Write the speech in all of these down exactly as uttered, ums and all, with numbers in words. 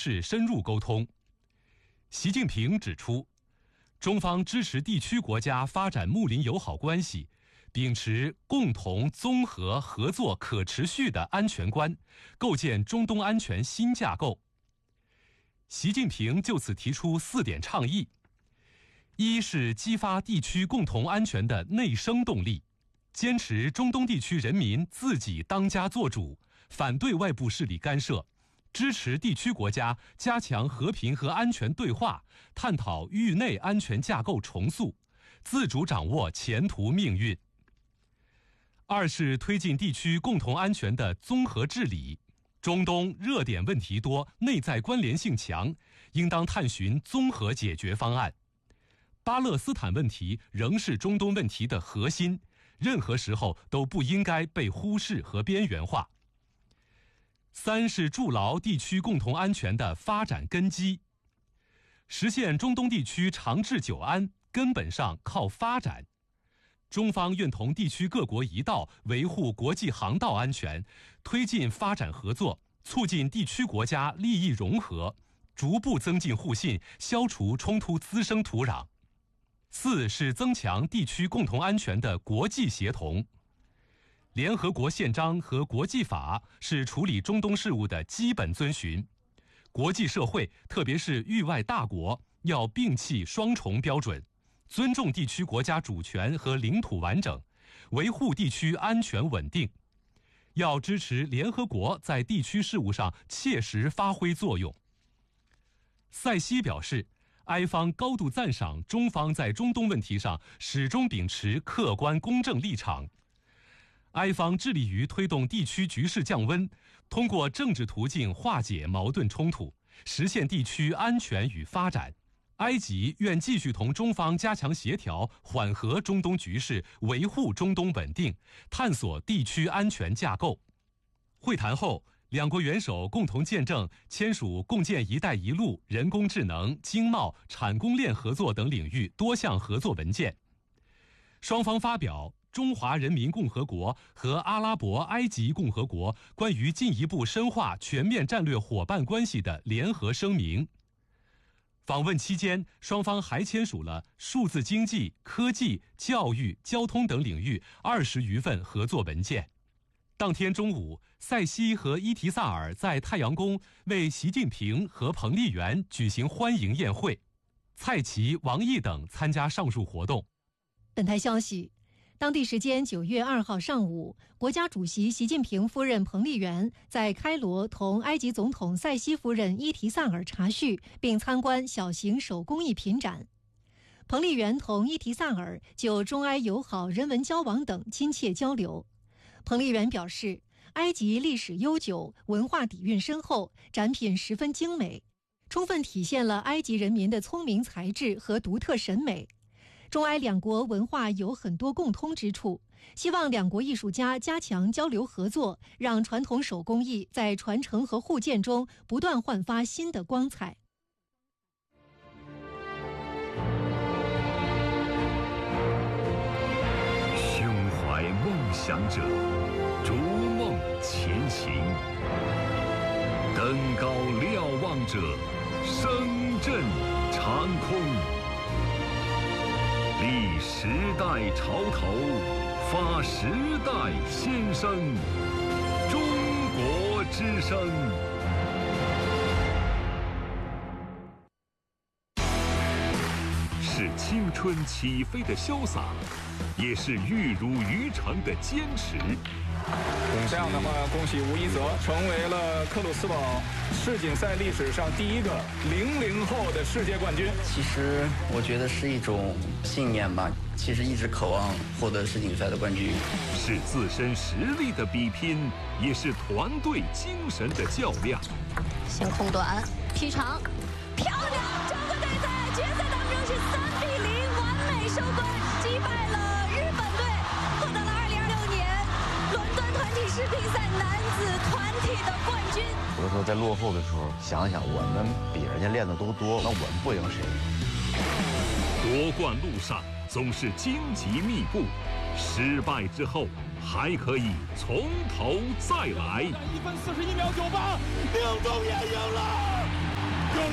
势深入沟通。习近平指出，中方支持地区国家发展睦邻友好关系，秉持共同、综合、合作、可持续的安全观，构建中东安全新架构。习近平就此提出四点倡议：一是激发地区共同安全的内生动力，坚持中东地区人民自己当家作主，反对外部势力干涉，支持地区国家加强和平和安全对话，探讨域内安全架构重塑，自主掌握前途命运。二是推进地区共同安全的综合治理，中东热点问题多，内在关联性强，应当探寻综合解决方案。巴勒斯坦问题仍是中东问题的核心，任何时候都不应该被忽视和边缘化。三是筑牢地区共同安全的发展根基，实现中东地区长治久安，根本上靠发展。中方愿同地区各国一道维护国际航道安全，推进发展合作，促进地区国家利益融合，逐步增进互信，消除冲突滋生土壤。四是增强地区共同安全的国际协同。联合国宪章和国际法是处理中东事务的基本遵循，国际社会，特别是域外大国，要摒弃双重标准，尊重地区国家主权和领土完整，维护地区安全稳定。要支持联合国在地区事务上切实发挥作用。塞西表示，埃方高度赞赏中方在中东问题上始终秉持客观公正立场。埃方致力于推动地区局势降温，通过政治途径化解矛盾冲突，实现地区安全与发展。埃及愿继续同中方加强协调，缓和中东局势，维护中东稳定，探索地区安全架构。会谈后，两国元首共同见证签署共建“一带一路”人工智能、经贸、产供链合作等领域多项合作文件。双方发表中华人民共和国和阿拉伯埃及共和国关于进一步深化全面战略伙伴关系的联合声明。访问期间，双方还签署了数字经济、科技、教育、交通等领域二十余份合作文件。当天中午，塞西和伊提萨尔在太阳宫为习近平和彭丽媛举行欢迎宴会，蔡奇、王毅等参加上述活动。 本台消息，当地时间九月二号上午，国家主席习近平夫人彭丽媛在开罗同埃及总统塞西夫人伊提萨尔茶叙，并参观小型手工艺品展。彭丽媛同伊提萨尔就中埃友好、人文交往等亲切交流。彭丽媛表示，埃及历史悠久，文化底蕴深厚，展品十分精美，充分体现了埃及人民的聪明才智和独特审美。中埃两国文化有很多共通之处，希望两国艺术家加强交流合作，让传统手工艺在传承和互鉴中不断焕发新的光彩。 胸怀梦想者，逐梦前行；登高瞭望者，声震长空。立时代潮头，发时代先声。中国之声。是青春起飞的潇洒，也是玉如于成的坚持。 这样的话，恭喜吴一泽成为了克鲁斯堡世锦赛历史上第一个零零后的世界冠军。 其实我觉得是一种信念吧，其实一直渴望获得世锦赛的冠军。 是自身实力的比拼，也是团队精神的较量。 先空短劈长，漂亮！中国队在决赛当中是三比零完美收官，击败了日本队，获得了二零二六年伦敦团体世乒赛男子团体的冠军。 有的时候在落后的时候，想想我们比人家练的都多，那我们不赢谁？ 夺冠路上总是荆棘密布，失败之后还可以从头再来。 一分四十一秒九八，命中也赢了。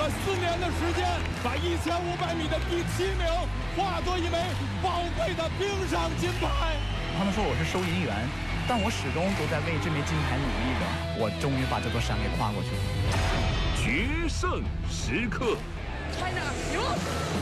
了四年的时间，把一千五百米的第七名化作一枚宝贵的冰上金牌。 他们说我是收银员，但我始终都在为这枚金牌努力着。我终于把这座山给跨过去了。 决胜时刻。 China 赢了。